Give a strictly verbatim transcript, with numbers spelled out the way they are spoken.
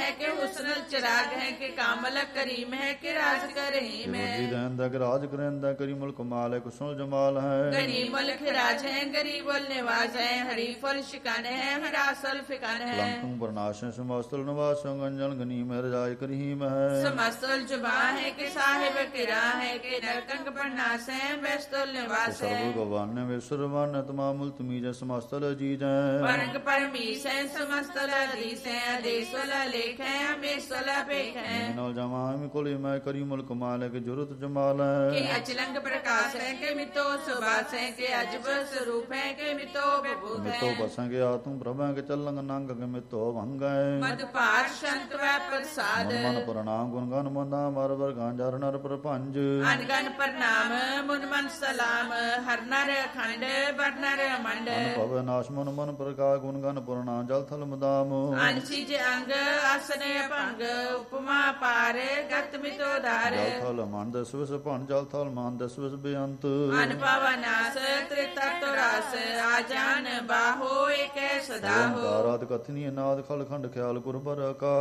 है कि हुस्न चिराग है कि कामल करीम है कि राज करीम है। जी रहंदा कि राज करंदा करी मुल्क माल है कुशल जमाल है। गरीब मुल्क राज है गरीब निवाज है हरीफल शिकान है हरासल फिकान है। लंकुं प्रनाश समस्तल निवास गंजन गनीम रजाय करीम है। समस्तल जुबा है कि साहिब किरा है कि नरकंग प्रनाश है बेस्तुल निवास है। सर्व गवान विश्ववान तमामुल तुमीज समस्तल अजीज है। परग परमीश है समस्तल अधीश है अधीशल लेख है हमेशल पेख है। नल जमाम कुल मैं करी मुल्क माल के जुरत जमाल है। कि अचलंग प्रकाश है कि मितो सुबास है कि अजब स्वरूप है कि मितो विभूत है। मितो बसंगे आतु प्रभा के चलंग नंग के मितो भंग है। मदपार संत व प्रसाद मन मन प्रणाम गुण गन मंदा मर वर गांजार नर प्रपंच। अनगन प्रणाम मुन मन सलाम हर नर अखंड बर नर मंड। अनुभव नाश मन मन प्रकार गुण गन प्रणाम जल थल मुदाम। अनचिज अंग आसन भंग उपमा पार गत मितो धार। जल थल मान दस विस भन जल थल मान दस विस बेअंत। अनपवनास त्रितत्वरास आजान बाहो एक सदा हो। ओंकाराद कथनी नाद खल खंड ख्याल गुर बर आकाश।